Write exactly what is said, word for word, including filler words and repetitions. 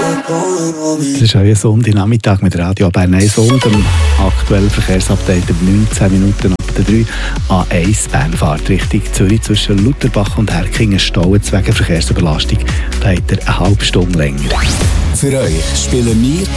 Das ist euer Sonntagnachmittag mit Radio Bern eins und dem aktuellen Verkehrsupdate um neunzehn Minuten ab der drei. A eins Bernfahrt Richtung Zürich zwischen Lutherbach und Herkingen stauen wegen Verkehrsüberlastung. Da hat er eine halbe Stunde länger. Für euch spielen wir